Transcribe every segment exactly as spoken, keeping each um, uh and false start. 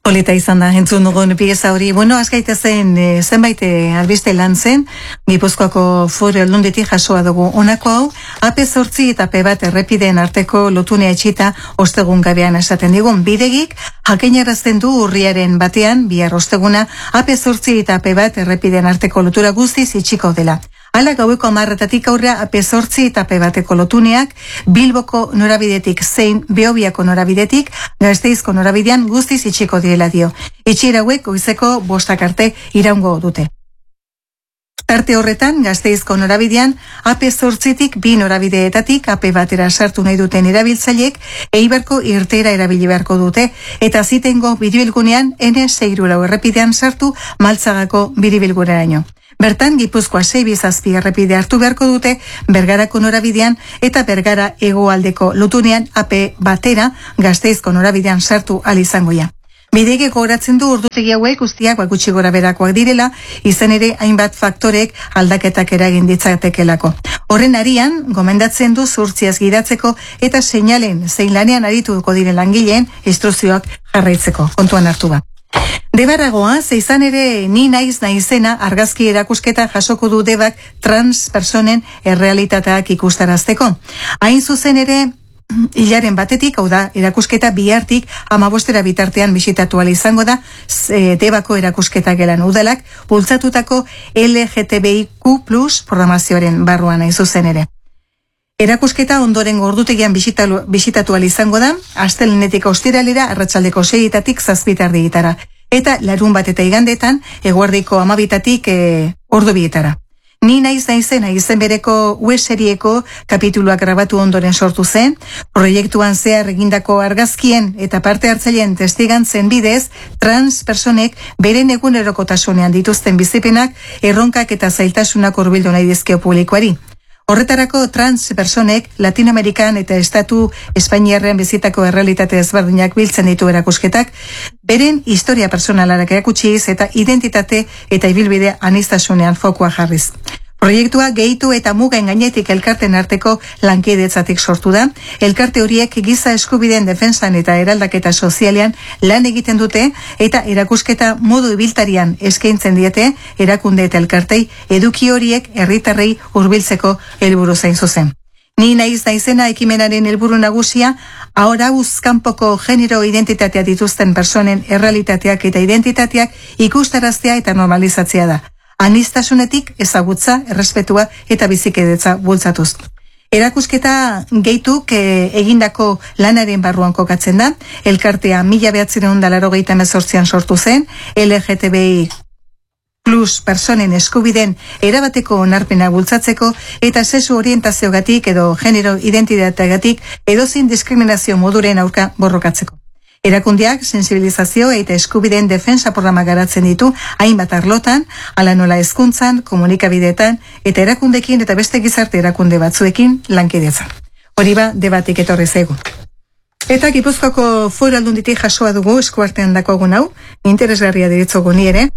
Polita izan da, entzun dugun pieza hori. Bueno, azkaita zen, e, zenbait e, albiste lan zen, Gipuzkoako Foru Aldunditik jasoa dugu honako hau, A P zortzi eta A P bat errepideen arteko lotunea etxita ostegun gabean esaten digun. Bidegik, jakinarazten du urriaren batean, bihar osteguna, A P zortzi eta A P bat errepideen arteko lotura guztiz itxiko dela. Hala gaueko hamarretatik aurrea A P zortzi eta A P bateko lotuneak Bilboko norabidetik zein Beobiako norabidetik Gasteizko norabidean guztiz itxiko direla dio. Itxiera hauek goizeko bostak arte iraungo dute. Tarte horretan, Gasteizko norabidean, A P zortzitik bi norabideetatik A P batera sartu nahi duten erabiltzaileek Eibarko irtera erabili beharko dute, eta zitengo biribilgunean N seihirulau errepidean sartu Maltzagako biribilguneraino. Bertan, Gipuzkoa sei bizazpi errepide hartu beharko dute Bergarako norabidean eta Bergara hegoaldeko lotunean A P batera Gasteizko norabidean sartu ahal izangoia. Bidege gogoratzen du ordutegi hauek guztiak gutxi gora berakoak direla, izan ere hainbat faktorek aldaketak eragin ditzatekelako. Horren arian, gomendatzen du zuhurtziaz gidatzeko eta seinalen zein lanean arituko diren langileen instrukzioak jarraitzeko, kontuan hartu ba. Debaragoa, zeizan ere ni naiz naizena argazki erakusketa jasoko du Debak trans personen errealitateak ikustarazteko. Hain zuzen ere, hilaren batetik, hau da, erakusketa bihartik amabostera bitartean bisitatu ahal izango da, e, Debako erakusketa gelan udalak, bultzatutako L G T B I Q plus programazioaren barruan hain zuzen ere. Erakusketa ondoren ordutegian bisitatu, bisitatu ahal izango da, astelehenetik ostiralera arratsaldeko seietatik zazpitardi gitara, eta larun bat eta igandetan eguerdiko amabitatik e, ordu bietara. Ni naiz naizena izen bereko web serieko kapituluak grabatu ondoren sortu zen, proiektuan zehar egindako argazkien eta parte hartzaileen testigantzen bidez, trans personek beren egunerokotasunean dituzten bizipenak, erronkak eta zailtasunak hurbildu nahi dizkio publikoari. Horretarako trans personek Latinoamerikan eta Estatu Espainiarrean bizitako errealitate ezberdinak biltzen ditu erakusketak, beren historia personalarak erakutsiz eta identitate eta ibilbide aniztasunean fokua jarriz. Proiektua gehitu eta mugen gainetik elkarten arteko lankidetzatik sortu da. Elkarte horiek giza eskubideen defensan eta eraldaketa sozialean lan egiten dute eta erakusketa modu ibiltarian eskaintzen diete erakunde eta elkartei eduki horiek herritarrei hurbiltzeko helburu zain zuzen. Ni naiz naizena ekimenaren helburu nagusia ahorauz kanpoko genero identitatea dituzten personen errealitateak eta identitateak ikustaraztea eta normalizatzea da. Aniztasunetik ezagutza, errespetua eta bizikidetza bultzatuz. Erakusketa gehituk e, egindako lanaren barruan kokatzen da, elkartea mila behatzireun da laurogeita hemezortzian sortu zen, L G T B I plus personen eskubiden erabateko onarpena bultzatzeko eta sexu orientaziogatik edo genero identitateagatik edozin diskriminazio moduren aurka borrokatzeko. Erakundeak sensibilizazio eta eskubideen defensa programa garatzen ditu hainbat arlotan, hala nola hezkuntzan, komunikabideetan eta erakundekin eta beste gizarte erakunde batzuekin lankidetzan. Hori ba, debatik etorri zaigu. Eta Gipuzkoako Foru Aldunditik jasoa dugu eskuartean dakogun hau, interesgarria deritzogu ni ere.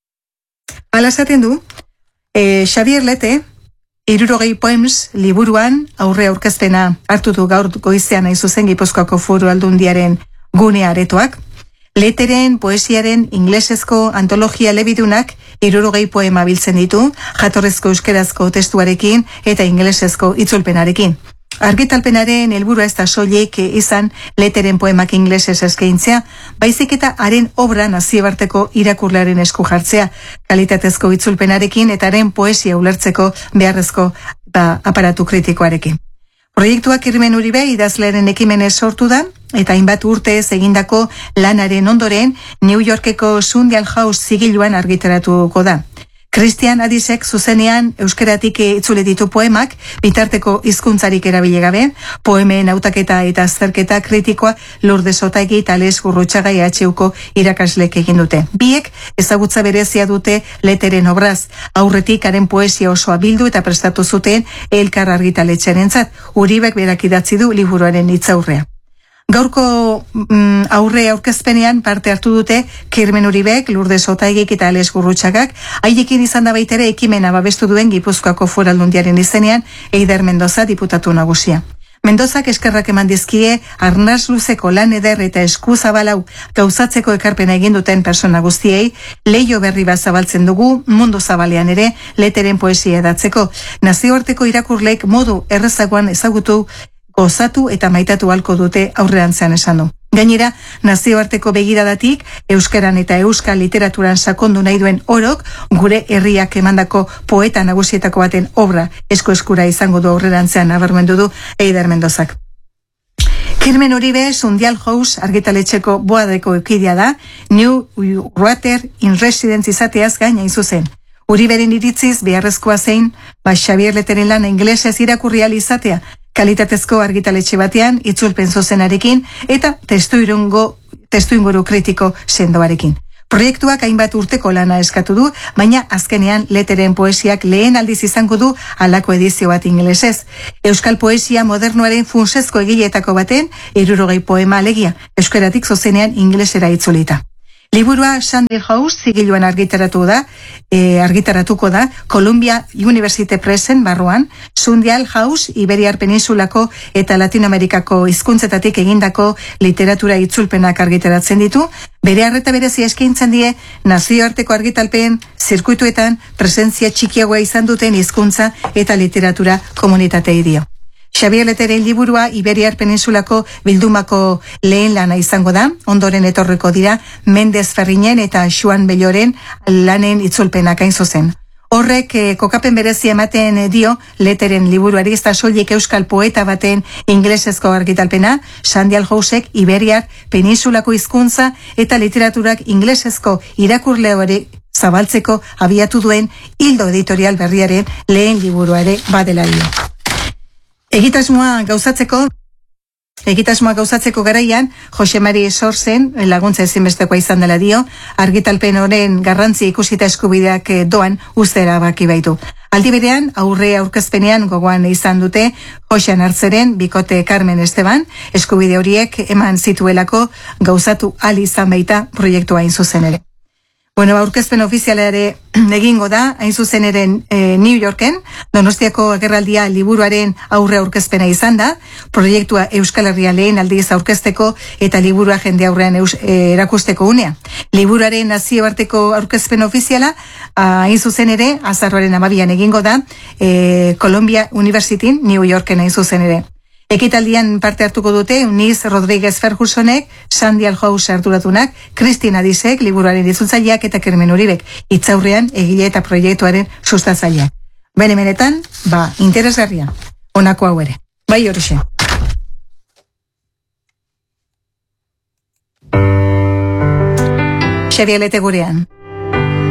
Hala esaten du, e, Xavier Lete, hirurogei poems liburuan aurre aurkezpena hartu du gaur goizean hain zuzen Gipuzkoako Foru Aldundiaren gune aretoak. Leteren, poesiaren, inglesezko antologia elebidunak hirurogei poema biltzen ditu, jatorrezko euskerazko testuarekin eta inglesezko itzulpenarekin. Argitalpenaren helburua ez da soilik izan Leteren poemak inglesez eskaintzea, baizik eta haren obra nazioarteko irakurlearen esku jartzea, kalitatezko itzulpenarekin eta haren poesia ulertzeko beharrezko ba, aparatu kritikoarekin. Proiektuak Irmen Uribe idazlearen ekimenez sortu da, eta hainbat urtez egindako lanaren ondoren New Yorkeko Sundial House zigiluan argitaratuko da. Christian Adisek zuzenean euskeratik itzule ditu poemak, bitarteko hizkuntzarik erabili gabe, poemen hautaketa eta azterketa kritikoa Lourdes Otaegi eta Les Gurrutxaga H Uko irakaslek egin dute. Biek ezagutza berezia dute Leteren obraz, aurretik haren poesia osoa bildu eta prestatu zuten elkar argitaletxearentzat, Uribek berak idatzi du liburuaren hitzaurrea. Gaurko mm, aurre aurkezpenean parte hartu dute Kirmen Uribek, Lourdes Otaegik eta Les Gurrutxagak, haiekin izan da baitere ekimena babestu duen Gipuzkoako Foru Aldundiaren izenean Eider Mendoza diputatu nagusia. Mendozak eskerrak eman dizkie arnaz luzeko lan eder eta esku zabalau gauzatzeko ekarpena egin duten persona guztiei, leio berri bat zabaltzen dugu mundu zabalean ere leteren poesia edatzeko. Nazioarteko irakurleek modu errezagoan ezagutu, gozatu eta maitatu halko dute aurrerantzean esan du. Gainera, nazioarteko begiradatik, euskaran eta euskal literaturan sakondu nahi duen orok, gure herriak emandako poeta nagusietako baten obra esko eskura izango du aurrerantzean nabarmendu du Eider Mendozak. Kirmen Uribe, Sundial House argitaletxeko boadeko eukidea da, New Water in Residence izateaz gaina izuzen. Uriberen iritziz beharrezkoa zein, ba Xabier Leteren lana inglesez irakurri ahal izatea, kalitatezko argitaletxe batean, itzulpen zuzenarekin eta testuirungo, testuinguru kritiko sendoarekin. Proiektuak hainbat urteko lana eskatu du, baina azkenean Leteren poesiak lehen aldiz izango du halako edizio bat ingelesez. Euskal poesia modernoaren funtsezko egileetako baten, hirurogei poema alegia, euskaratik zuzenean inglesera itzulita. Liburua Sundial House zigiluan argitaratu da, e, argitaratuko da, Columbia University Pressen barruan, Sundial House Iberiar Peninsulako eta Latinoamerikako hizkuntzetatik egindako literatura itzulpenak argitaratzen ditu, bere arreta berezi eskaintzen die nazioarteko argitalpen zirkuituetan presentzia txikiagoa izan duten hizkuntza eta literatura komunitatei dio. Xabier Leteren liburua Iberiar Peninsulako bildumako lehen lana izango da, ondoren etorreko dira Mendez Ferrinen eta Xuan Belloren lanen itzulpenak hain zuzen. Horrek eh, kokapen berezi ematen dio Leteren liburuari, ez da soilik euskal poeta baten inglesezko argitalpena, Sundial Housek Iberiar Peninsulako hizkuntza eta literaturak inglesezko irakurleoari zabaltzeko abiatu duen hildo editorial berriaren lehen liburuare badela dio. Egitasmoa gauzatzeko, egitasmoa gauzatzeko garaian, Jose Mari Sorsen laguntza ezinbestekoa izan dela dio, argitalpen honen garrantzi ikusita eskubideak doan uztera baki baitu. Aldi berean, aurre aurkezpenean gogoan izan dute Josean Hartzeren, bikote Carmen Esteban, eskubide horiek eman zituelako gauzatu ahal izan baita proiektua hain zuzen ere. Bueno, aurkezpen ofiziala ere egingo da, hain zuzen ere e, New Yorken, Donostiako agerraldia liburuaren aurre aurkezpena izan da, proiektua Euskal Herria lehen aldiz aurkezteko eta liburua jende aurrean eus, e, erakusteko unea. Liburuaren nazioarteko aurkezpen ofiziala, hain zuzen ere, azaroaren amabian egingo da, e, Columbia University, New Yorken hain zuzen ere. Ekitaldian parte hartuko dute Eunice Rodríguez Fergusonek, Sundial House arduratunak, Kristina Disek, liburuaren itzultzaileak eta Kirmen Uribek, hitzaurrean egile eta proiektuaren sustatzaileak. Benemenetan, ba, interesgarria, honako hau ere. Bai horixe. Xabier Lete gurean.